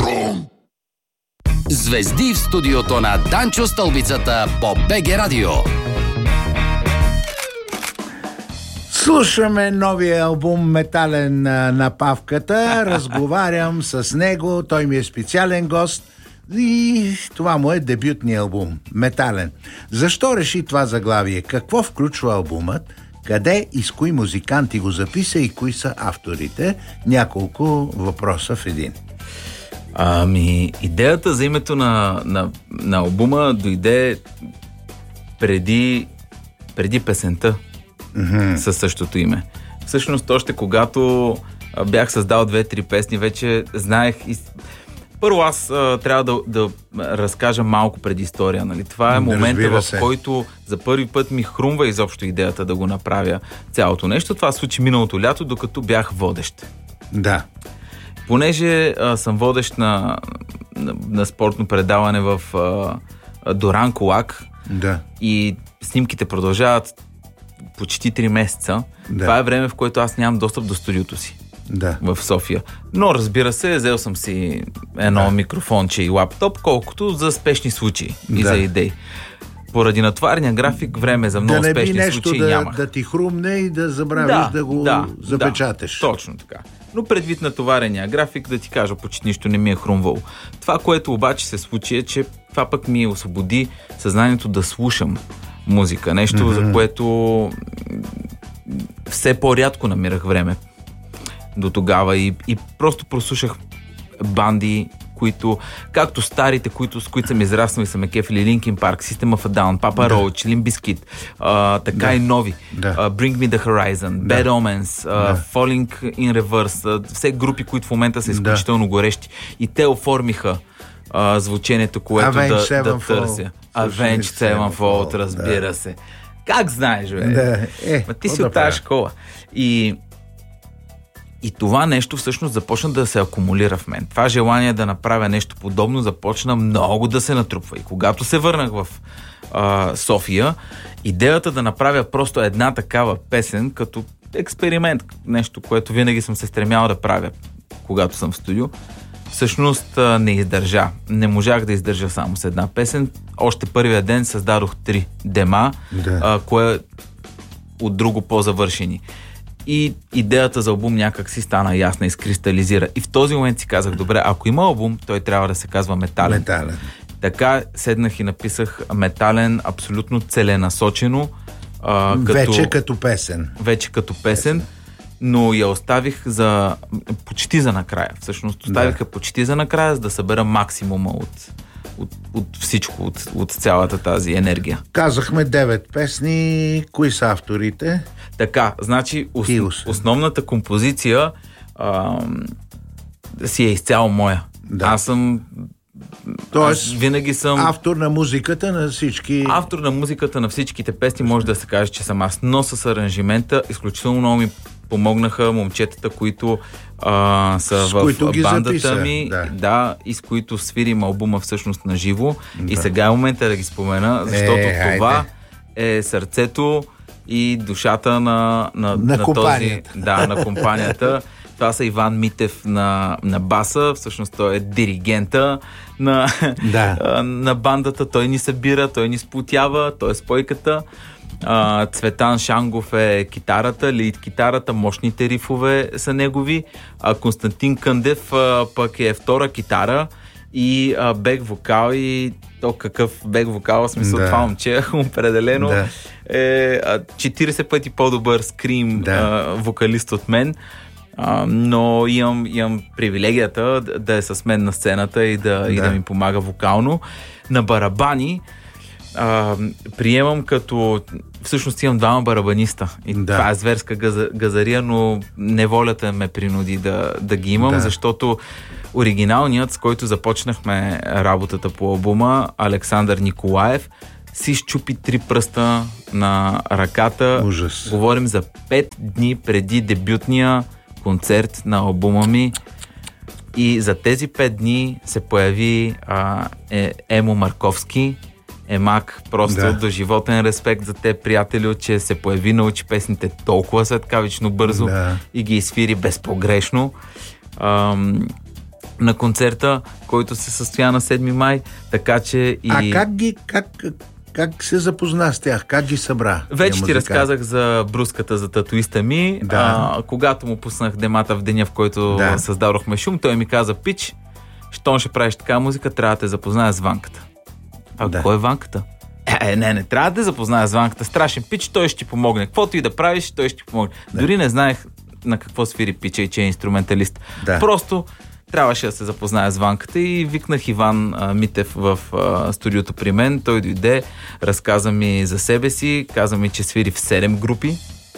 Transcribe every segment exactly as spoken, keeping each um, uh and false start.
Трум! Звезди в студиото на Данчо Стълбицата по БГ Радио. Слушаме новия албум "Метален" на Павката. Разговарям с него. Той ми е специален гост. И това му е дебютният албум "Метален". Защо реши това заглавие? Какво включва албумът? Къде и с кои музиканти го записа и кои са авторите? Няколко въпроса в един. Ами, идеята за името на, на, на албума дойде преди, преди песента mm-hmm. със същото име. Всъщност, още когато бях създал две-три песни, вече знаех и... Първо аз а, трябва да, да разкажа малко предистория. Нали? Това е момента, в който за първи път ми хрумва изобщо идеята да го направя цялото нещо. Това случи миналото лято, докато бях водещ. Да. Понеже а, съм водещ на, на, на спортно предаване в а, Доран Колак, да. И снимките продължават почти три месеца. Да. Това е време, в което аз нямам достъп до студиото си. Да. В София. Но разбира се, взел съм си едно да. микрофонче и лаптоп, колкото за спешни случаи и да. за идеи. Поради натварения график, време за много да спешни случаи да, нямах. Да ти хрумне и да забравиш да, да го да, запечаташ. Да, точно така. Но предвид натоварения график, да ти кажа, почти нищо не ми е хрумвало. Това, което обаче се случи, е, че това пък ми освободи съзнанието да слушам музика. Нещо, mm-hmm. за което все по-рядко намирах време до тогава и, и просто прослушах банди, които, както старите, които, с които съм израснал и съм е кефили, Linkin Park, System of a Down, Papa да. Roach, Limp Bizkit, а, така да. и нови, да. uh, Bring Me The Horizon, да. Bad Omens, uh, да. Falling in Reverse, uh, все групи, които в момента са изключително да. горещи. И те оформиха uh, звучението, което да, да търся. Avenged Sevenfold, разбира да. се. Как знаеш, бе? Да. Е, Ма ти си от тази школа. И И това нещо всъщност започна да се акумулира в мен. Това желание да направя нещо подобно започна много да се натрупва. И когато се върнах в а, София, идеята да направя просто една такава песен, като експеримент, нещо, което винаги съм се стремял да правя, когато съм в студио, всъщност а, не издържа. Не можах да издържа само с една песен. Още първия ден създадох три дема, да. а, кое от друго по-завършени. И идеята за албум някак си стана ясна и скристализира. И в този момент си казах, добре, ако има албум, той трябва да се казва "Метален". Метален. Така седнах и написах "Метален" абсолютно целенасочено. А, като, вече като песен. Вече като песен, песен, но я оставих за почти за накрая. Всъщност оставих да. почти за накрая, за да събера максимума от, от, от всичко, от, от цялата тази енергия. Казахме девет песни. Кои са авторите? Така, значи ос, основната композиция а, си е изцяло моя. Да. Аз съм... Тоест, аз винаги съм... автор на музиката на всички... Автор на музиката на всичките песни, може да се каже, че съм аз. Но с аранжимента изключително много ми помогнаха момчетата, които а, са с в бандата записа, ми, да. да, и с които свирим албума всъщност на живо. Да. И сега е момента да ги спомена, защото е, това айде. е сърцето и душата на, на, на, на този... Да, на компанията. Това са Иван Митев на, на баса, всъщност той е диригента на, да. на бандата. Той ни събира, той ни сплотява, той е спойката. А, Цветан Шангов е китарата, лид китарата, мощните рифове са негови. А Константин Къндев а, пък е втора китара и а, бек вокал. И то какъв бек вокал, в смисъл да. това момче определено да. е четирийсет пъти по-добър скрим да. а, вокалист от мен. Uh, но имам, имам привилегията да, да е с мен на сцената и да, да. и да ми помага вокално. На барабани uh, приемам като... Всъщност имам двама барабаниста. И да. това е зверска газа, газария, но неволята ме принуди да, да ги имам, да. защото оригиналният, с който започнахме работата по албума, Александър Николаев, си щупи три пръста на ръката. Ужас. Говорим за пет дни преди дебютния концерт на албума ми и за тези пет дни се появи а, е, Емо Марковски. Емак, просто да. до животен респект за те, приятели, че се появи, научи песните толкова светкавично бързо да. и ги изфири безпогрешно. Ам, на концерта, който се състоя на седми май, така че и... А как ги, как, как се запозна с тях? Как ги събра? Вече ти разказах за бруската, за татуиста ми. Да. А, когато му пуснах демата в деня, в който да. създадохме шум, той ми каза: пич, щом ще правиш така музика, трябва да те запозная с Ванката. А да. Кой е Ванката? Е, не, не, трябва да те запозная с Ванката. Страшен пич, той ще ти помогне. Каквото и да правиш, той ще ти помогне. Да. Дори не знаех на какво свири пича и че е инструменталист. Да. Просто трябваше да се запозная с Ванката и викнах Иван а, Митев в а, студиото при мен. Той дойде, разказа ми за себе си, каза ми, че свири в седем групи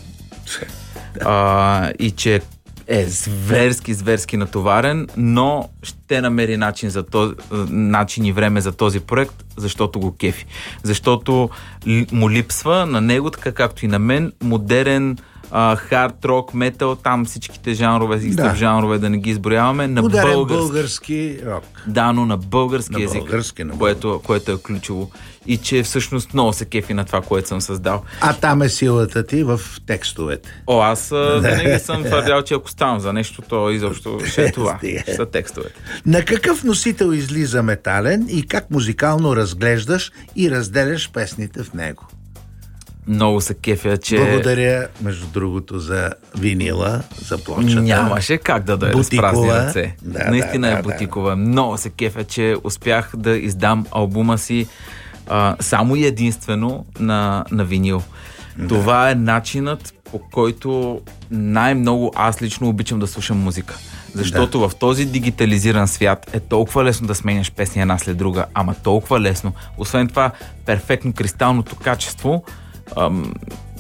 а, и че е зверски, зверски натоварен, но ще намери начин, за този, начин и време за този проект, защото го кефи. Защото му липсва на него, така както и на мен, модерен хард рок, метал, там всичките жанрове, да. жанрове, да не ги изброяваме, на модерен български. български рок. Да, но на български на език, български, на което, което е ключово. И че всъщност много се кефи на това, което съм създал. А там е силата ти в текстовете. О, аз винаги съм твърдял, че ако ставам за нещо, то изобщо ще е това. Ще са текстовете. На какъв носител излиза Метален и как музикално разглеждаш и разделяш песните в него? Много се кефя, че... Благодаря, между другото, за винила, за плочата. Нямаше как да дойде с празни ръце. Да, Наистина да, е да, бутикова. Да. Много се кефя, че успях да издам албума си а, само и единствено на, на винил. Да. Това е начинът, по който най-много аз лично обичам да слушам музика. Защото да. в този дигитализиран свят е толкова лесно да сменяш песни една след друга, ама толкова лесно. Освен това, перфектно кристалното качество Ам,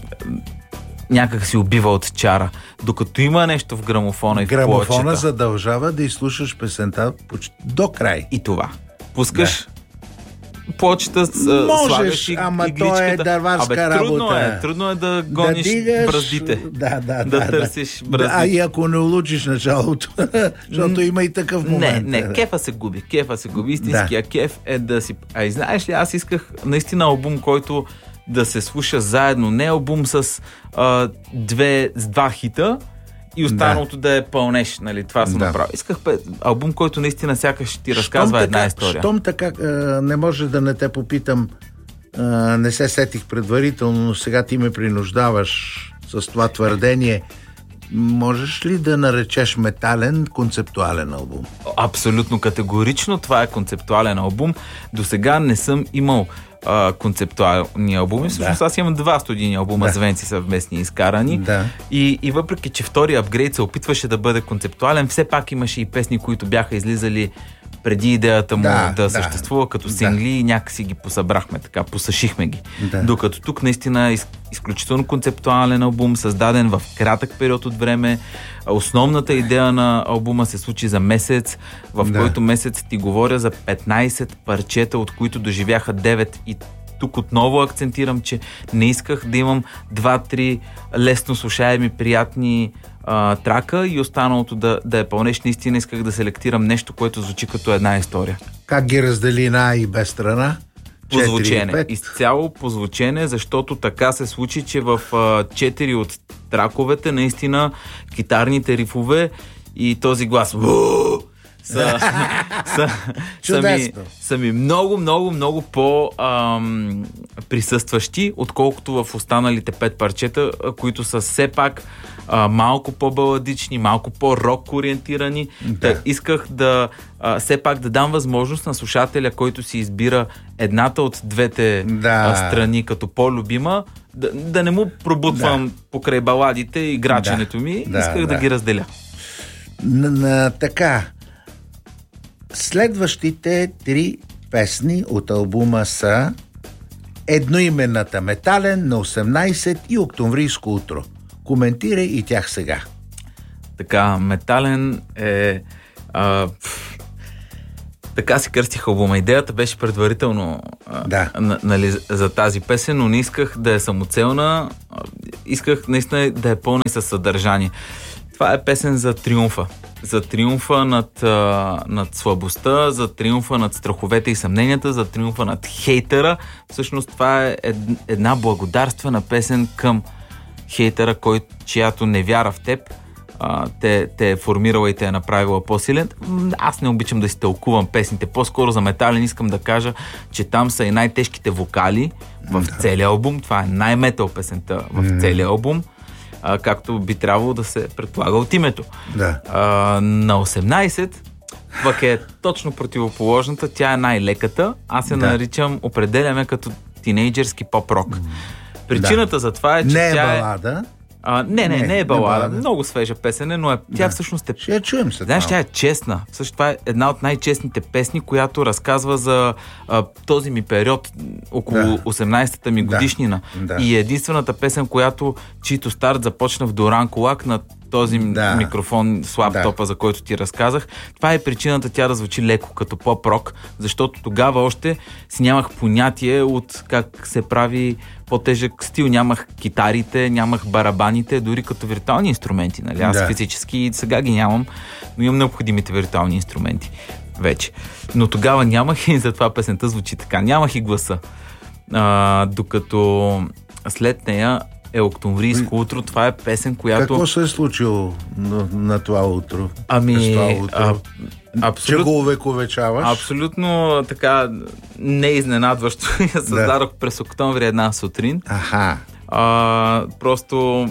някак си убива от чара. Докато има нещо в грамофона и в плочета. Грамофона задължава да изслушаш песента до край. И това. Пускаш да. плочета, слагаш и ама игличката. То е дърварска Абе, трудно работа. Е, трудно е да гониш да дигаш, браздите. Да, да, да, да търсиш да. браздите. А и ако не улучиш началото, защото има и такъв момент. Не, не, кефа се губи. Кефа се губи. Истинския да. кеф е да си... А и знаеш ли, аз исках наистина албум, който да се слуша заедно. Не албум с, а, две, с два хита и останалото да, да е пълнеш. Нали? Това съм да. направил. Исках албум, който наистина сякаш ти разказва щом една така, история. Щом така а, не може да не те попитам, а, не се сетих предварително, но сега ти ме принуждаваш с това твърдение. Можеш ли да наречеш Метален концептуален албум? Абсолютно категорично. Това е концептуален албум. До сега не съм имал а, концептуални албуми. Всъщност да. аз имам два студийни албума да. с Венци съвместни изкарани. Да. И, и въпреки, че втория апгрейд се опитваше да бъде концептуален, все пак имаше и песни, които бяха излизали преди идеята му да, да, да съществува като сингли да. и някакси ги посъбрахме, така, посъшихме ги. Да. Докато тук наистина е изключително концептуален албум, създаден в кратък период от време. Основната идея на албума се случи за месец, в да. който месец ти говоря за петнайсет парчета, от които доживяха девет. И тук отново акцентирам, че не исках да имам два-три лесно слушаеми, приятни а, трака и останалото да, да е пълнеш. Наистина исках да селектирам нещо, което звучи като една история. Как ги раздели на А и Б страна? По звучене. Изцяло по звучене, защото така се случи, че в четири от траковете наистина китарните рифове и този глас са, са, са, ми, са ми много, много, много по-присъстващи, отколкото в останалите пет парчета, които са все пак а, малко по-баладични, малко по-рок ориентирани. Да. Та, исках да а, все пак да дам възможност на слушателя, който си избира едната от двете да. а, страни като по-любима, да, да не му пробутвам да. покрай баладите и граченето ми. Да. Исках да, да ги разделя. На, на, така... Следващите три песни от албума са едноименната Метален, на осемнайсет и Октомврийско утро. Коментирай и тях сега. Така, Метален е... А, пф, така си кръстих албума. Идеята беше предварително да. а, нали, за тази песен, но не исках да е самоцелна. Исках наистина да е пълна и със съдържание. Това е песен за триумфа. За триумфа над, а, над слабостта, за триумфа над страховете и съмненията, за триумфа над хейтера. Всъщност това е една благодарствена песен към хейтера, кой, чиято невяра в теб а, те, те е формирала и те е направила по-силен. Аз не обичам да си тълкувам песните. По-скоро за Метален искам да кажа, че там са и най-тежките вокали в да. целия албум. Това е най-метал песента в mm. целия албум. А, както би трябвало да се предполага от името. Да. А, на осемнайсет пък е точно противоположната. Тя е най-леката. Аз се да. наричам, определяме като тинейджерски поп-рок. Причината да. за това е, че не е тя балада. А, не, не, не, не е балада. балада. Много свежа песен, но е, тя да. всъщност е... Ще я чуем се. Знаеш, тя е честна. Също това е една от най-честните песни, която разказва за а, този ми период, около да. осемнайсетата ми годишнина. Да. Да. И е единствената песен, която чийто старт започна в Доран Колак на този да. микрофон с лаптопа, да. за който ти разказах. Това е причината тя да звучи леко като поп-рок, защото тогава още си нямах понятие от как се прави по-тежък стил. Нямах китарите, нямах барабаните, дори като виртуални инструменти. Нали? Аз да. физически и сега ги нямам, но имам необходимите виртуални инструменти вече. Но тогава нямах и затова песента звучи така. Нямах и гласа. А, докато след нея е Октомврийско утро. Това е песен, която... Какво се е случило на, на това утро? Ами... Това утро? А, абсолют... Че го увековечаваш? Абсолютно така неизненадващо. Я създадох да. през октомври една сутрин. Аха. А, просто...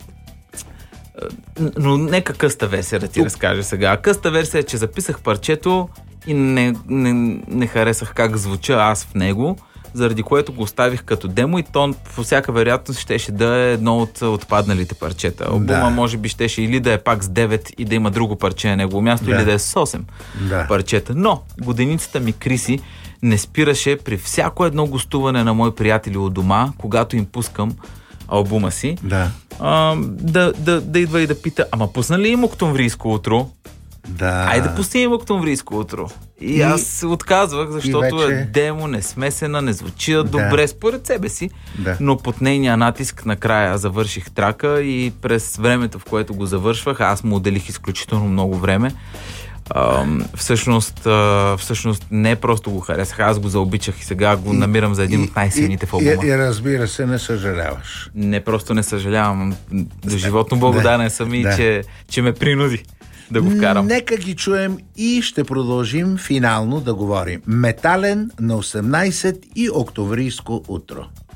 Но нека къста версия да ти разкажа сега. Къста версия е, че записах парчето и не, не, не харесах как звуча аз в него, заради което го оставих като демо и то по всяка вероятност щеше да е едно от отпадналите парчета. Албума да. може би щеше или да е пак с девет и да има друго парче на негово място, да. или да е с осем да. парчета. Но годеницата ми Криси не спираше при всяко едно гостуване на мои приятели от дома, когато им пускам албума си, да, а, да, да, да идва и да пита: ама пусна ли им Октомврийско утро? Да. Айде пусни им Октомврийско утро. И, и аз се отказвах, защото вече... е демо, не смесена, не звучи да. добре според себе си, да. но под нейния натиск накрая завърших трака и през времето, в което го завършвах, аз му отделих изключително много време. А, всъщност, а, всъщност не просто го харесах, аз го заобичах и сега го намирам за един и, от най-силните в албума. И, и разбира се, не съжаляваш. Не, просто не съжалявам. До животно благодарен съм и, да. че, че ме принуди да го вкарам. Нека ги чуем и ще продължим финално да говорим. Метален на осемнайсет и Октомврийско утро.